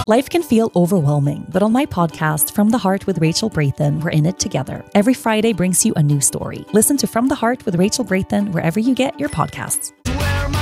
Life can feel overwhelming, but on my podcast, From the Heart with Rachel Brathen, we're in it together. Every Friday brings you a new story. Listen to From the Heart with Rachel Brathen wherever you get your podcasts.